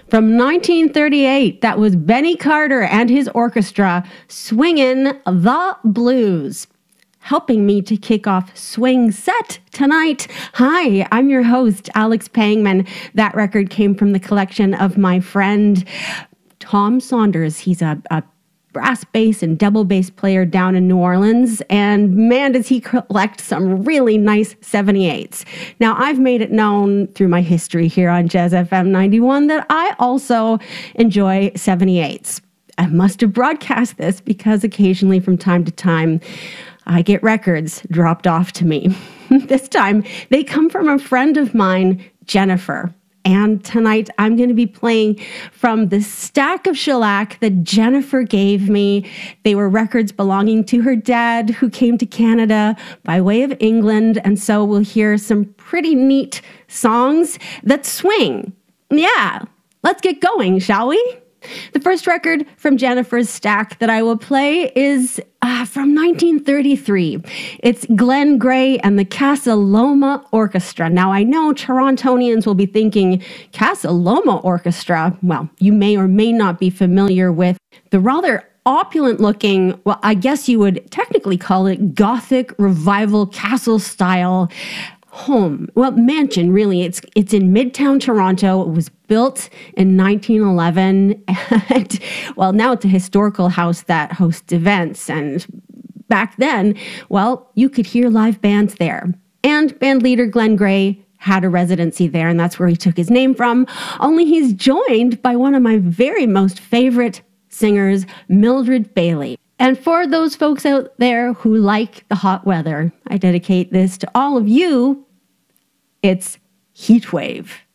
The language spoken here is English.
From 1938, that was Benny Carter and his orchestra swinging the blues. Helping me to kick off Swing Set tonight. Hi, I'm your host, Alex Pangman. That record came from the collection of my friend Tom Saunders. He's a brass bass and double bass player down in New Orleans, and man, does he collect some really nice 78s. Now, I've made it known through my history here on Jazz FM 91 that I also enjoy 78s. I must have broadcast this because occasionally from time to time, I get records dropped off to me. This time, they come from a friend of mine, Jennifer. And tonight, I'm going to be playing from the stack of shellac that Jennifer gave me. They were records belonging to her dad, who came to Canada by way of England. And so we'll hear some pretty neat songs that swing. Yeah, let's get going, shall we? The first record from Jennifer's stack that I will play is from 1933. It's Glenn Gray and the Casa Loma Orchestra. Now, I know Torontonians will be thinking, Casa Loma Orchestra? Well, you may or may not be familiar with the rather opulent-looking, well, I guess you would technically call it Gothic Revival Castle-style home. Well, mansion, really. It's in Midtown Toronto. It was built in 1911. And, well, now it's a historical house that hosts events. And back then, well, you could hear live bands there. And band leader Glenn Gray had a residency there, and that's where he took his name from. Only he's joined by one of my very most favorite singers, Mildred Bailey. And for those folks out there who like the hot weather, I dedicate this to all of you. It's Heatwave.